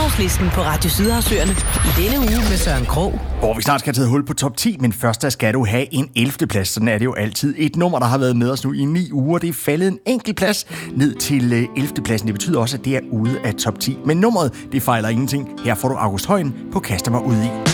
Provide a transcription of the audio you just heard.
Bidragslisten på Radio Sydhavsøerne i denne uge med Søren Krog. Hvor vi snart skal tage hul på top 10, men først skal du have en 11. plads. Sådan er det jo altid. Et nummer, der har været med os nu i 9 uger. Det er faldet en enkelt plads ned til 11. pladsen. Det betyder også, at det er ude af top 10. Men nummeret, det fejler ingenting. Her får du August Højen på Kaster mig ud i.